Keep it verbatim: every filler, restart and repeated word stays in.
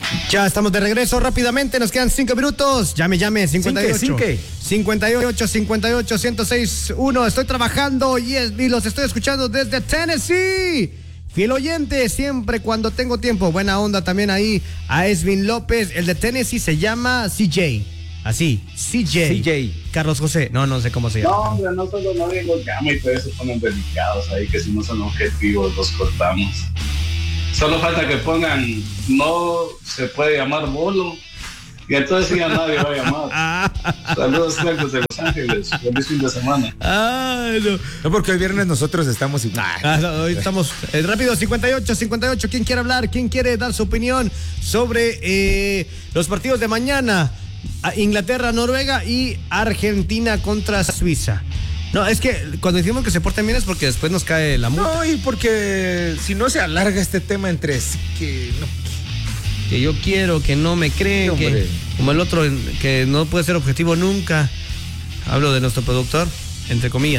Ya estamos de regreso rápidamente, nos quedan cinco minutos. Llame, llame, cincuenta y ocho. Cinque, cincuenta y ocho, cincuenta y ocho, ciento seis punto uno. Estoy trabajando y, es, y los estoy escuchando desde Tennessee. Fiel oyente, siempre cuando tengo tiempo. Buena onda también ahí a Esvin López. El de Tennessee se llama C J. Así, C J. C J. Carlos José. No, no sé cómo se llama. No, hombre, no solo nadie los llama y todavía se ponen delicados ahí, que si no son objetivos los cortamos. Solo falta que pongan, no se puede llamar bolo, y entonces ya nadie va a llamar. Saludos, Carlos de Los Ángeles. Feliz fin de semana. Ay, no. No, porque hoy viernes nosotros estamos igual. Ah, no, hoy estamos eh, rápido, cincuenta y ocho, cincuenta y ocho. ¿Quién quiere hablar? ¿Quién quiere dar su opinión sobre eh, los partidos de mañana? Inglaterra, Noruega y Argentina contra Suiza. No, es que cuando decimos que se porten bien es porque después nos cae la multa. No, y porque si no se alarga este tema entre sí, que no. Que yo quiero, que no me creen, Sí, que hombre. como el otro, que no puede ser objetivo nunca. Hablo de nuestro productor, entre comillas.